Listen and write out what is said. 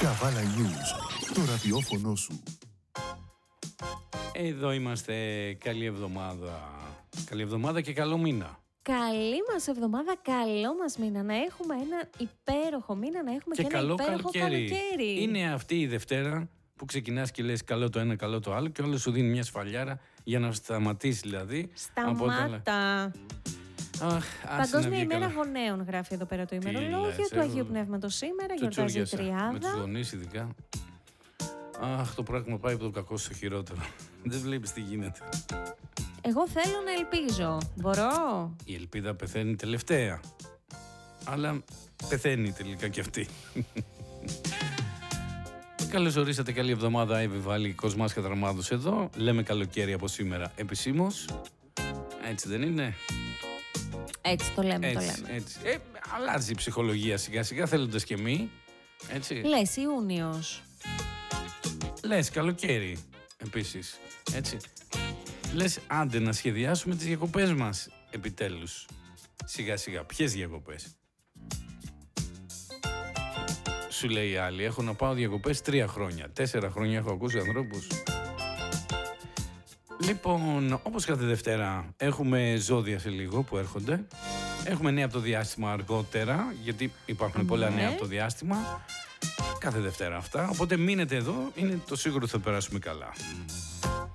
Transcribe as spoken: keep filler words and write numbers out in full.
Καβάλα News, το ραδιόφωνο σου. Εδώ είμαστε. Καλή εβδομάδα. Καλή εβδομάδα και καλό μήνα. Καλή μας εβδομάδα, καλό μας μήνα. Να έχουμε ένα υπέροχο μήνα, να έχουμε και, Και ένα καλό υπέροχο καλοκαίρι. καλοκαίρι. Είναι αυτή η Δευτέρα που ξεκινάς και λες καλό το ένα, καλό το άλλο και όλο σου δίνει μια σφαλιάρα για να σταματήσει δηλαδή. Σταμάτα. Αχ, Παγκόσμια ημέρα γονέων γράφει εδώ πέρα το ημερολόγιο του Αγίου Πνεύματος σήμερα, γιορτάζει η Τριάδα. Με τους γονείς ειδικά. Αχ, το πράγμα πάει από το κακό στο χειρότερο. Δεν βλέπεις τι γίνεται. Εγώ θέλω να ελπίζω. Μπορώ? Η ελπίδα πεθαίνει τελευταία. Αλλά πεθαίνει τελικά κι αυτή. Καλώς ορίσατε, καλή εβδομάδα. Εύη Κοσμάς Κατραμάδος εδώ. Λέμε καλοκαίρι από σήμερα επισήμως. Έτσι δεν είναι? Έτσι το λέμε, έτσι, το λέμε. Έτσι. Ε, αλλάζει η ψυχολογία σιγά σιγά, θέλοντας και εμεί. Έτσι. Λες Ιούνιος. Λες καλοκαίρι επίσης. Έτσι. Λες άντε να σχεδιάσουμε τις διακοπές μας επιτέλους. Σιγά σιγά. Ποιες διακοπές? Σου λέει η άλλη, έχω να πάω διακοπές τρία χρόνια. Τέσσερα χρόνια έχω ακούσει ανθρώπους. Λοιπόν, όπως κάθε Δευτέρα έχουμε ζώδια σε λίγο που έρχονται. Έχουμε νέα από το διάστημα αργότερα, γιατί υπάρχουν πολλά νέα από το διάστημα. Κάθε Δευτέρα αυτά, οπότε μείνετε εδώ, είναι το σίγουρο ότι θα περάσουμε καλά.